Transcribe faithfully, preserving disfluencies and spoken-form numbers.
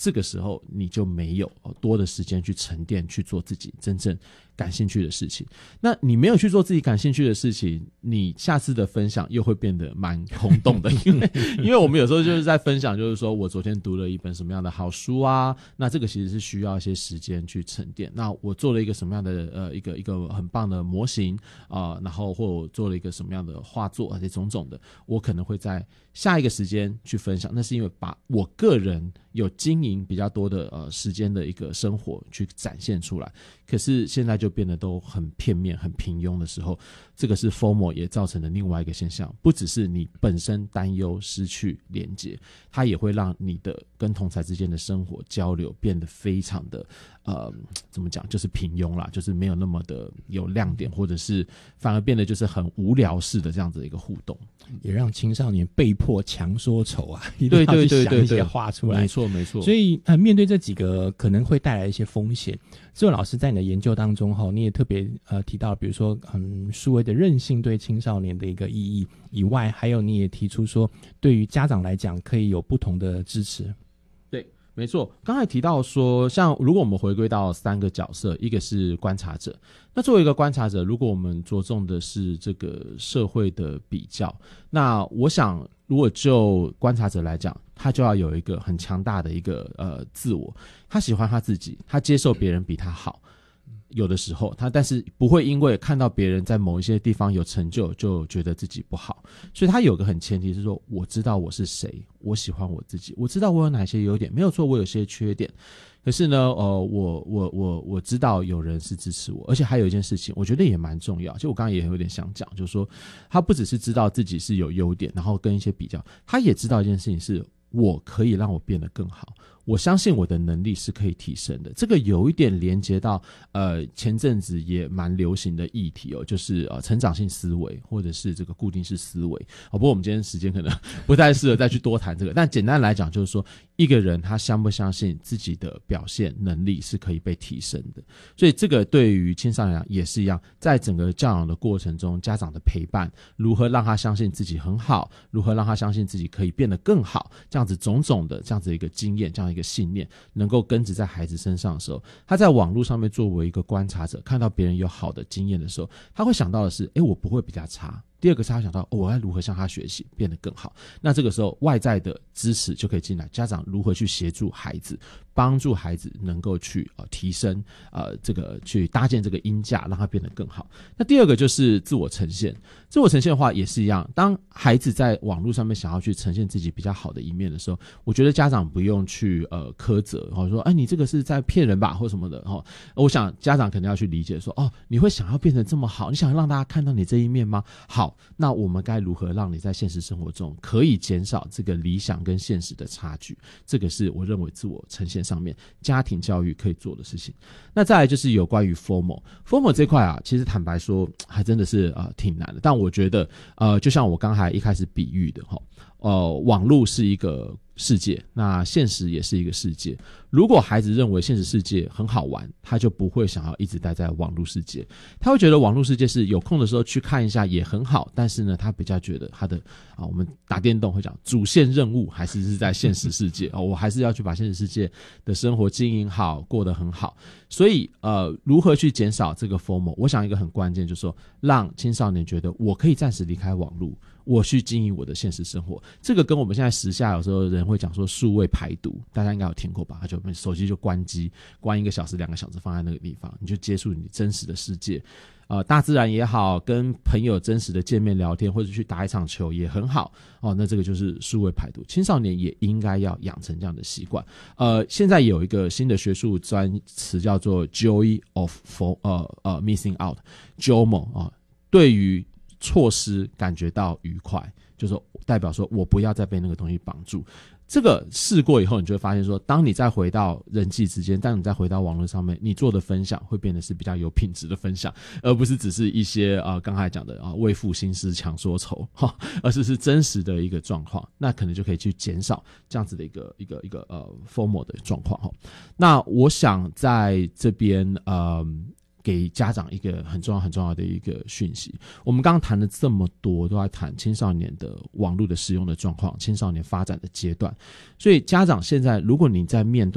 这个时候你就没有多的时间去沉淀去做自己真正感兴趣的事情。那你没有去做自己感兴趣的事情，你下次的分享又会变得蛮空洞的，因为因为我们有时候就是在分享，就是说我昨天读了一本什么样的好书啊，那这个其实是需要一些时间去沉淀。那我做了一个什么样的呃一个一个很棒的模型啊、呃，然后或我做了一个什么样的画作，而且种种的，我可能会在下一个时间去分享。那是因为把我个人有经营比较多的呃时间的一个生活去展现出来。可是现在就变得都很片面很平庸的时候，这个是 F O M O 也造成的另外一个现象，不只是你本身担忧失去连结，它也会让你的跟同侪之间的生活交流变得非常的呃怎么讲，就是平庸啦，就是没有那么的有亮点，或者是反而变得就是很无聊式的这样子的一个互动， 也让青少年被迫强说愁啊，一定要去想一些话出来。 没错没错。 所以呃，面对这几个可能会带来一些风险，志文老师在你的研究当中哈，你也特别呃提到，比如说嗯，数位的韧性对青少年的一个意义以外，还有你也提出说，对于家长来讲可以有不同的支持。 对，没错。刚才提到说，像如果我们回归到三个角色，一个是观察者，那作为一个观察者，如果我们着重的是这个社会的比较，那我想如果就观察者来讲，他就要有一个很强大的一个呃自我，他喜欢他自己，他接受别人比他好，有的时候他但是不会因为看到别人在某一些地方有成就就觉得自己不好，所以他有个很前提是说，我知道我是谁，我喜欢我自己，我知道我有哪些优点，没有错，我有些缺点，可是呢呃我我我我知道有人是支持我。而且还有一件事情我觉得也蛮重要，就我刚刚也有点想讲，就是说他不只是知道自己是有优点，然后跟一些比较，他也知道一件事情是我可以让我变得更好，我相信我的能力是可以提升的。这个有一点连接到呃前阵子也蛮流行的议题哦，就是呃成长性思维或者是这个固定式思维哦。不过我们今天时间可能不太适合再去多谈这个，但简单来讲就是说，一个人他相不相信自己的表现能力是可以被提升的。所以这个对于青少年来讲也是一样，在整个教养的过程中，家长的陪伴，如何让他相信自己很好，如何让他相信自己可以变得更好，这样子种种的这样子一个经验，这样一个信念能够根植在孩子身上的时候，他在网络上面作为一个观察者，看到别人有好的经验的时候，他会想到的是，诶，我不会比较差。第二个是他想到、哦、我要如何向他学习变得更好，那这个时候外在的支持就可以进来，家长如何去协助孩子，帮助孩子能够去、呃、提升呃这个去搭建这个音架，让他变得更好。那第二个就是自我呈现，自我呈现的话也是一样，当孩子在网络上面想要去呈现自己比较好的一面的时候，我觉得家长不用去呃苛责，或者说哎你这个是在骗人吧或什么的、哦、我想家长可能要去理解说，哦你会想要变成这么好，你想要让大家看到你这一面吗？好，那我们该如何让你在现实生活中可以减少这个理想跟现实的差距，这个是我认为自我呈现上面家庭教育可以做的事情。那再来就是有关于 F O M O F O M O 这块啊，其实坦白说还真的是呃挺难的，但我觉得呃就像我刚才一开始比喻的齁，呃网络是一个世界，那现实也是一个世界。如果孩子认为现实世界很好玩，他就不会想要一直待在网络世界，他会觉得网络世界是有空的时候去看一下也很好，但是呢他比较觉得他的啊，我们打电动会讲主线任务还是是在现实世界哦，我还是要去把现实世界的生活经营好，过得很好。所以呃如何去减少这个 F O M O， 我想一个很关键就是说，让青少年觉得我可以暂时离开网络，我去经营我的现实生活。这个跟我们现在时下有时候人会讲说数位排毒，大家应该有听过吧，他就手机就关机，关一个小时两个小时放在那个地方，你就接触你真实的世界，呃，大自然也好，跟朋友真实的见面聊天，或者去打一场球也很好哦。那这个就是数位排毒，青少年也应该要养成这样的习惯。呃，现在有一个新的学术专词叫做 Joy of for, 呃呃 Missing Out，J O M O 啊、呃，对于错失感觉到愉快，就是代表说我不要再被那个东西绑住。这个试过以后，你就会发现说，当你再回到人际之间，当你再回到网络上面，你做的分享会变得是比较有品质的分享，而不是只是一些啊刚才讲的啊为赋新诗强说愁哈，而是是真实的一个状况，那可能就可以去减少这样子的一个一个一个呃 F O M O 的状况哈。那我想在这边呃。给家长一个很重要很重要的一个讯息，我们刚刚谈了这么多都在谈青少年的网络的使用的状况，青少年发展的阶段，所以家长现在如果你在面对